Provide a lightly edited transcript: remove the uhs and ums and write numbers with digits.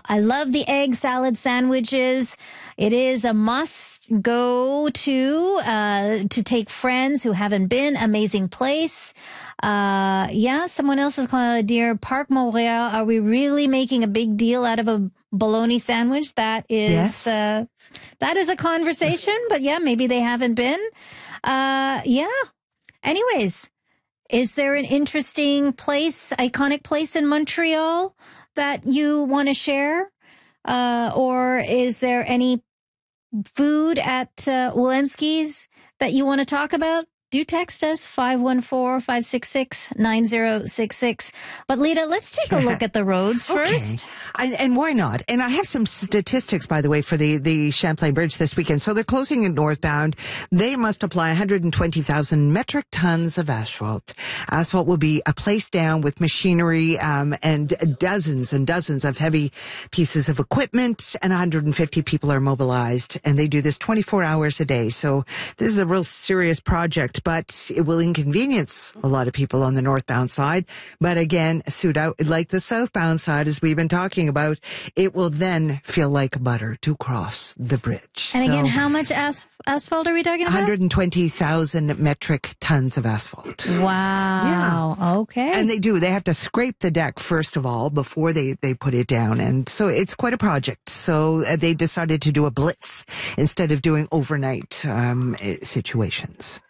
I love the egg salad sandwiches. It is a must go to take friends who haven't been. Amazing place. Someone else is calling Dear Parc Montréal. Are we really making a big deal out of a bologna sandwich? That is, that is a conversation, but yeah, maybe they haven't been. Anyways, is there an interesting place, iconic place in Montreal that you want to share? Or is there any food at Walensky's that you want to talk about? Do text us 514-566-9066. But Lita, let's take a look at the roads first. And why not? And I have some statistics, by the way, for the Champlain Bridge this weekend. So they're closing it northbound. They must apply 120,000 metric tons of asphalt. Asphalt will be placed down with machinery and dozens and dozens of heavy pieces of equipment, and 150 people are mobilized. And they do this 24 hours a day. So this is a real serious project, but it will inconvenience a lot of people on the northbound side. But again, Suda, like the southbound side, as we've been talking about, it will then feel like butter to cross the bridge. And again, how much asphalt are we talking about? 120,000 metric tons of asphalt. Wow. Yeah. Okay. And they have to scrape the deck first of all before they put it down. And so it's quite a project. So they decided to do a blitz instead of doing overnight situations.